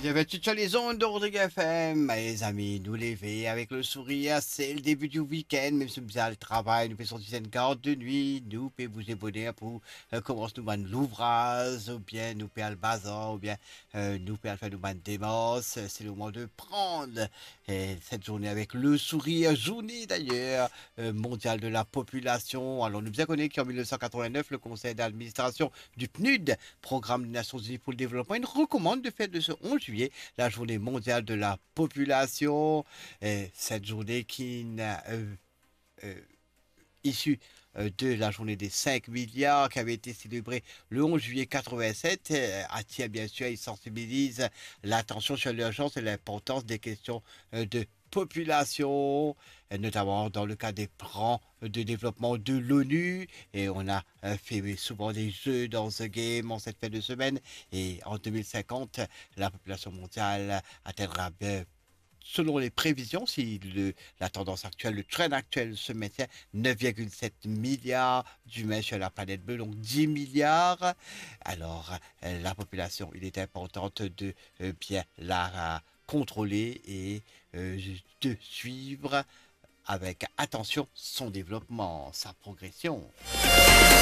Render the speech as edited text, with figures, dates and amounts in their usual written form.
J'avais tout sur les ondes de Rodrigue FM, mes amis, nous lever avec le sourire, c'est le début du week-end, même si nous avons le travail, nous faisons une garde de nuit, nous pouvons vous abonner pour commencer nous ban l'ouvrage, ou bien nous pouvons le bazar, ou bien nous pouvons faire nous ban démence, c'est le moment de prendre cette journée avec le sourire, journée d'ailleurs mondiale de la population. Alors nous avons connu qu'en 1989, le conseil d'administration du PNUD, Programme des Nations Unies pour le développement, il recommande de faire de ce 11 juillet la journée mondiale de la population. Cette journée qui n'a euh, issue de la journée des 5 milliards qui avait été célébrée le 11 juillet 87 attire bien sûr et sensibilise l'attention sur l'urgence et l'importance des questions de population, notamment dans le cas des plans de développement de l'ONU. Et on a fait souvent des jeux dans ce game en cette fin de semaine. Et en 2050, la population mondiale atteindra selon les prévisions, si la tendance actuelle, le trend actuel se maintient, 9,7 milliards d'humains sur la planète bleue, donc 10 milliards. Alors, la population, il est importante de bien la contrôler et de suivre avec attention son développement, sa progression.